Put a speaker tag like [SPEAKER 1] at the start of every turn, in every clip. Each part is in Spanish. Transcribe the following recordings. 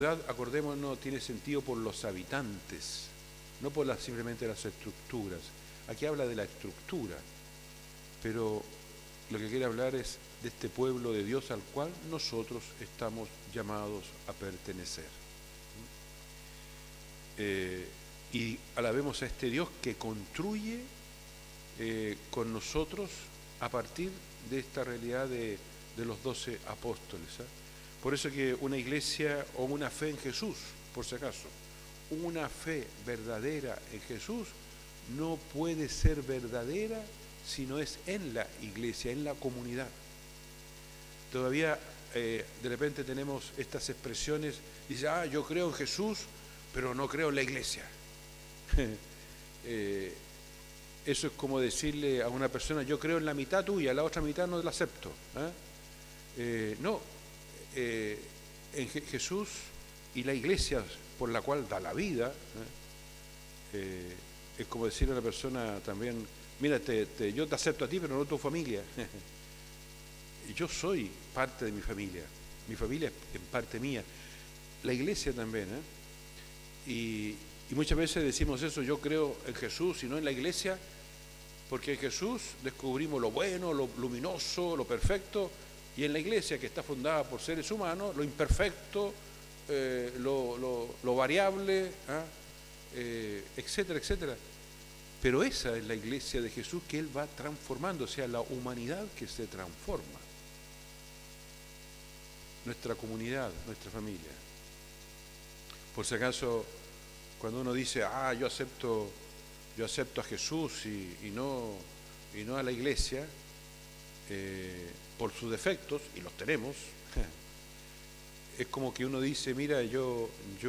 [SPEAKER 1] acordémonos, no tiene sentido por los habitantes, no por simplemente las estructuras. Aquí habla de la estructura, pero lo que quiere hablar es de este pueblo de Dios al cual nosotros estamos llamados a pertenecer. Y alabemos a este Dios que construye con nosotros a partir de esta realidad de los 12 apóstoles. Por eso que una iglesia o una fe en Jesús, por si acaso, una fe verdadera en Jesús no puede ser verdadera si no es en la iglesia, en la comunidad. Todavía de repente tenemos estas expresiones, dice, yo creo en Jesús, pero no creo en la iglesia. Eso es como decirle a una persona, yo creo en la mitad tuya, la otra mitad no la acepto. En Jesús y la iglesia por la cual da la vida, es como decirle a una persona también, mira, yo te acepto a ti, pero no a tu familia. Yo soy parte de mi familia es en parte mía, la iglesia también. Y muchas veces decimos eso, yo creo en Jesús y no en la iglesia, porque en Jesús descubrimos lo bueno, lo luminoso, lo perfecto, y en la iglesia, que está fundada por seres humanos, lo imperfecto, lo variable, etcétera, etcétera. Pero esa es la iglesia de Jesús que Él va transformando, o sea, la humanidad que se transforma. Nuestra comunidad, nuestra familia. Por si acaso, cuando uno dice, yo acepto a Jesús y no a la iglesia, por sus defectos, y los tenemos, es como que uno dice, mira, yo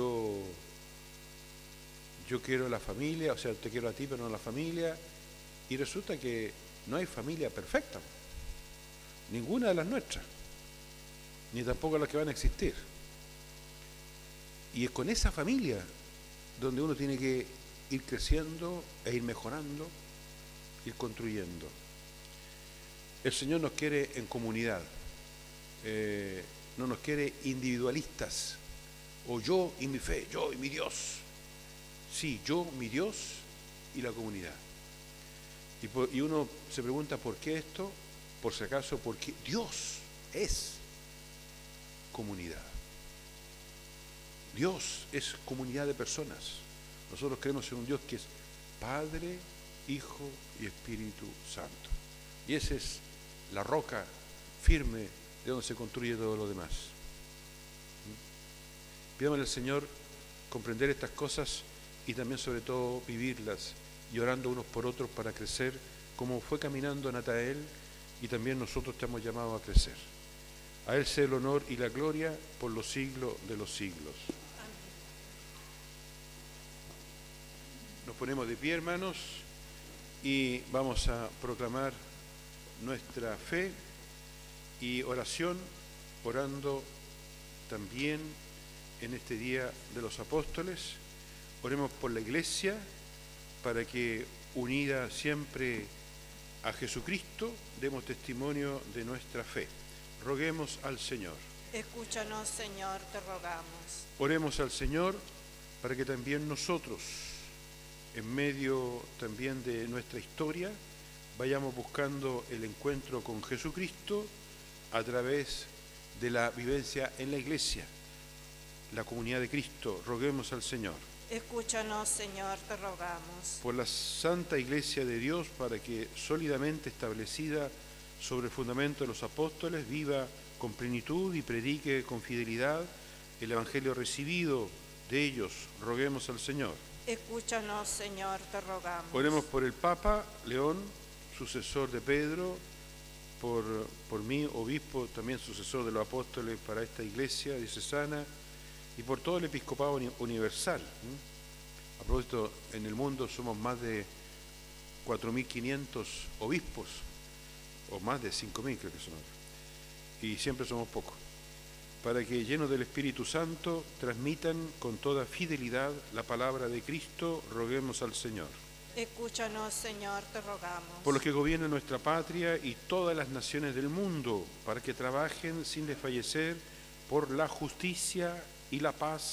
[SPEAKER 1] quiero la familia, o sea, te quiero a ti, pero no a la familia, y resulta que no hay familia perfecta, ninguna de las nuestras, ni tampoco las que van a existir. Y es con esa familia donde uno tiene que ir creciendo e ir mejorando, ir construyendo. El Señor nos quiere en comunidad, no nos quiere individualistas, o yo y mi fe, yo y mi Dios. Sí, yo, mi Dios y la comunidad. Y uno se pregunta, ¿por qué esto? Por si acaso, porque Dios es comunidad. Dios es comunidad de personas. Nosotros creemos en un Dios que es Padre, Hijo y Espíritu Santo. Y esa es la roca firme de donde se construye todo lo demás. Pidámosle al Señor comprender estas cosas y también sobre todo vivirlas y orando unos por otros para crecer como fue caminando Natanael, y también nosotros estamos llamados a crecer. A Él sea el honor y la gloria por los siglos de los siglos. Nos ponemos de pie, hermanos, y vamos a proclamar nuestra fe y oración, orando también en este Día de los Apóstoles. Oremos por la Iglesia para que, unida siempre a Jesucristo, demos testimonio de nuestra fe. Roguemos al Señor.
[SPEAKER 2] Escúchanos, Señor, te rogamos.
[SPEAKER 1] Oremos al Señor para que también nosotros, en medio también de nuestra historia, vayamos buscando el encuentro con Jesucristo a través de la vivencia en la Iglesia, la comunidad de Cristo. Roguemos al Señor.
[SPEAKER 2] Escúchanos, Señor, te rogamos.
[SPEAKER 1] Por la Santa Iglesia de Dios, para que, sólidamente establecida sobre el fundamento de los apóstoles, viva con plenitud y predique con fidelidad el Evangelio recibido de ellos. Roguemos al Señor.
[SPEAKER 2] Escúchanos, Señor, te rogamos.
[SPEAKER 1] Oremos por el Papa León, sucesor de Pedro, por mí, obispo, también sucesor de los apóstoles para esta iglesia diocesana, y por todo el episcopado universal. A propósito, en el mundo somos más de 4.500 obispos, o más de 5.000 creo que son ahora, y siempre somos pocos, para que, llenos del Espíritu Santo, transmitan con toda fidelidad la palabra de Cristo. Roguemos al Señor.
[SPEAKER 2] Escúchanos, Señor, te rogamos.
[SPEAKER 1] Por los que gobiernan nuestra patria y todas las naciones del mundo, para que trabajen sin desfallecer por la justicia y la paz